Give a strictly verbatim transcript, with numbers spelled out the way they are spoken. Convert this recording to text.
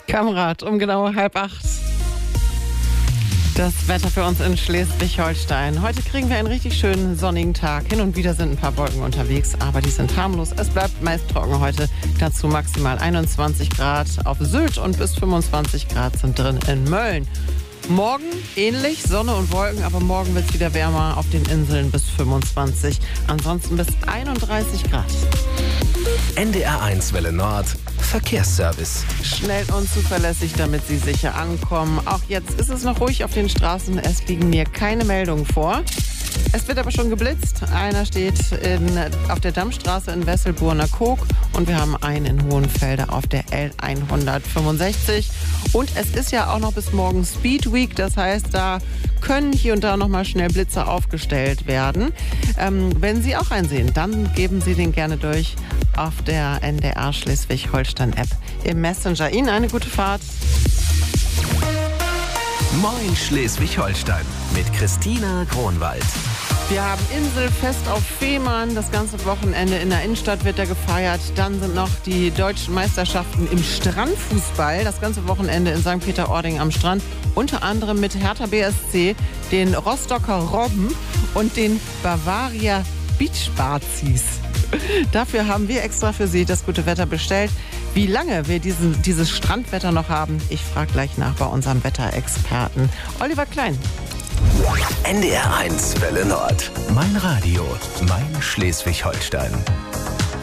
Kamerad, um genau halb acht. Das Wetter für uns in Schleswig-Holstein. Heute kriegen wir einen richtig schönen sonnigen Tag. Hin und wieder sind ein paar Wolken unterwegs, aber die sind harmlos. Es bleibt meist trocken heute. Dazu maximal einundzwanzig Grad auf Sylt und bis fünfundzwanzig Grad sind drin in Mölln. Morgen ähnlich, Sonne und Wolken, aber morgen wird es wieder wärmer, auf den Inseln bis fünfundzwanzig. Ansonsten bis einunddreißig Grad. N D R eins Welle Nord, Verkehrsservice. Schnell und zuverlässig, damit Sie sicher ankommen. Auch jetzt ist es noch ruhig auf den Straßen. Es liegen mir keine Meldungen vor. Es wird aber schon geblitzt. Einer steht in, auf der Dammstraße in Wesselburner Kog und wir haben einen in Hohenfelder auf der L hundertfünfundsechzig. Und es ist ja auch noch bis morgen Speed Week, das heißt, da können hier und da noch mal schnell Blitzer aufgestellt werden. Ähm, wenn Sie auch einen sehen, dann geben Sie den gerne durch auf der N D R Schleswig-Holstein-App im Messenger. Ihnen eine gute Fahrt. Moin Schleswig-Holstein mit Christina Kronwald. Wir haben Inselfest auf Fehmarn. Das ganze Wochenende in der Innenstadt wird da gefeiert. Dann sind noch die deutschen Meisterschaften im Strandfußball. Das ganze Wochenende in Sankt Peter-Ording am Strand. Unter anderem mit Hertha B S C, den Rostocker Robben und den Bavaria Beach Bazis. Dafür haben wir extra für Sie das gute Wetter bestellt. Wie lange wir diesen, dieses Strandwetter noch haben, ich frage gleich nach bei unserem Wetterexperten Oliver Klein. N D R eins Welle Nord. Mein Radio, mein Schleswig-Holstein.